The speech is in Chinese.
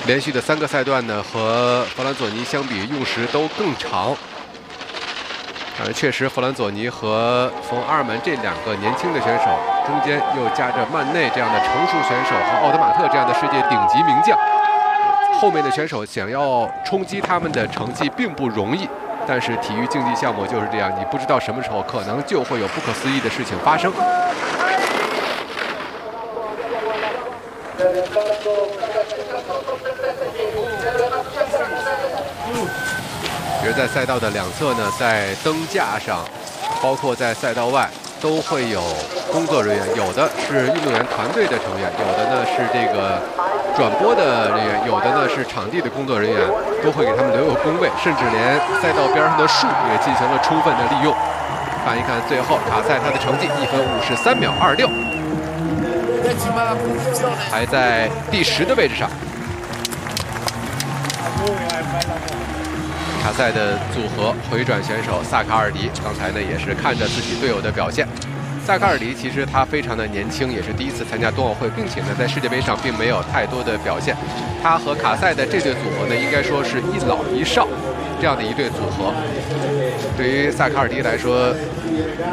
连续的3个赛段呢，和弗兰佐尼相比用时都更长。确实，弗兰佐尼和冯阿尔曼这2个年轻的选手，中间又夹着曼内这样的成熟选手和奥德马特这样的世界顶级名将，后面的选手想要冲击他们的成绩并不容易。但是体育竞技项目就是这样，你不知道什么时候可能就会有不可思议的事情发生。比如在赛道的2侧呢，在灯架上，包括在赛道外，都会有工作人员，有的是运动员团队的成员，有的呢是这个转播的人员，有的呢是场地的工作人员，都会给他们留有工位，甚至连赛道边上的树也进行了充分的利用。看一看最后卡塞他的成绩1分53秒26，排在第10的位置上。卡塞的组合回转选手萨卡尔迪，刚才呢也是看着自己队友的表现。萨卡尔迪其实他非常的年轻，也是第1次参加冬奥会，并且呢在世界杯上并没有太多的表现。他和卡塞的这对组合呢，应该说是一老一少这样的一对组合。对于萨卡尔迪来说，